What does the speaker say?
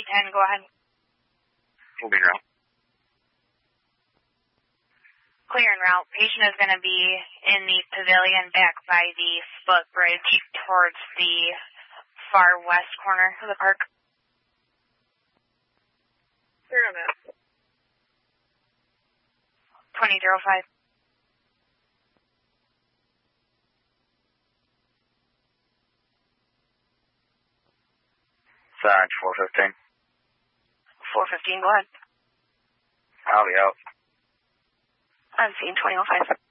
2010, go ahead. We'll be around. Clear en route. Patient is going to be in the pavilion back by the footbridge towards the far west corner of the park. Clear on that. 2005. Sarge 415. 415, go ahead. I'll be out. I'm seeing 2005.